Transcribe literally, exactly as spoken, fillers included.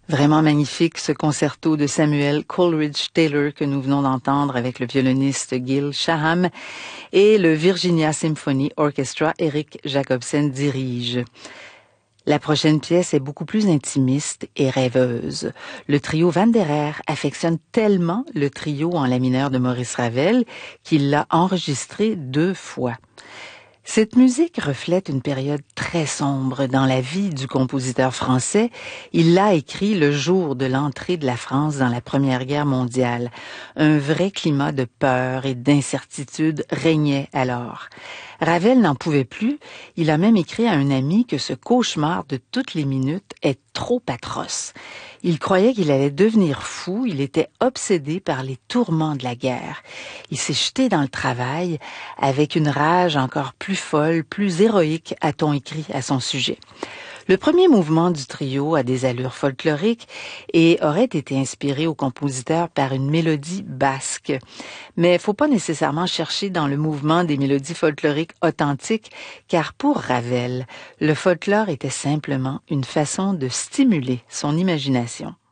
Vraiment magnifique ce concerto de Samuel Coleridge Taylor que nous venons d'entendre avec le violoniste Gil Shaham et le Virginia Symphony Orchestra Eric Jacobsen dirige. La prochaine pièce est beaucoup plus intimiste et rêveuse. Le trio Van der Air affectionne tellement le trio en la mineur de Maurice Ravel qu'il l'a enregistré deux fois. Cette musique reflète une période très sombre dans la vie du compositeur français. Il l'a écrit le jour de l'entrée de la France dans la Première Guerre mondiale. Un vrai climat de peur et d'incertitude régnait alors. Ravel n'en pouvait plus. Il a même écrit à un ami que ce cauchemar de toutes les minutes est trop atroce. Il croyait qu'il allait devenir fou, il était obsédé par les tourments de la guerre. Il s'est jeté dans le travail avec une rage encore plus folle, plus héroïque, a-t-on écrit à son sujet. Le premier mouvement du trio a des allures folkloriques et aurait été inspiré au compositeur par une mélodie basque. Mais il faut pas nécessairement chercher dans le mouvement des mélodies folkloriques authentiques, car pour Ravel, le folklore était simplement une façon de stimuler son imagination.